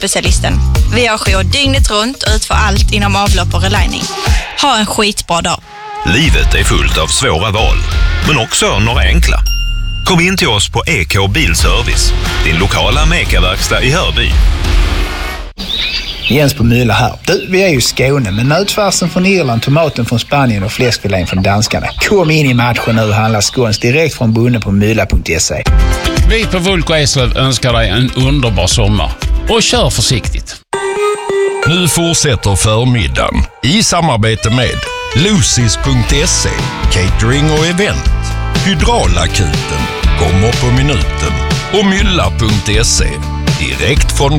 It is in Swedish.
Relining-specialisten. Vi har jour dygnet runt och utför allt inom avlopp och relining. Ha en skitbra dag. Livet är fullt av svåra val, men också några enkla. Kom in till oss på EK Bilservice, din lokala Meka-verkstad i Hörby. Jens på Müller här. Du, vi är ju i Skåne, men nötfärsen från Irland, tomaten från Spanien och fläskfilén från danskarna. Kom in i matchen nu och handla skåns direkt från bonden på mylla.se. Vi på Vulko Eslöv önskar dig en underbar sommar. Och kör försiktigt. Nu fortsätter förmiddagen i samarbete med Lucis.se, catering och event. Hydraulakuten kommer på minuten och Mylla.se, direkt från